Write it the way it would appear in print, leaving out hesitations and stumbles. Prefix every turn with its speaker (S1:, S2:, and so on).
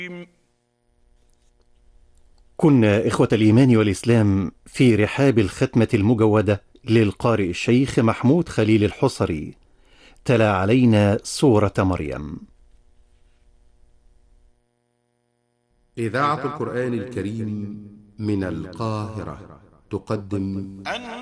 S1: كنا إخوة الإيمان والإسلام في رحاب الختمة المجودة للقارئ الشيخ محمود خليل الحصري، تلا علينا سورة مريم.
S2: إذاعة القرآن الكريم من القاهرة تقدم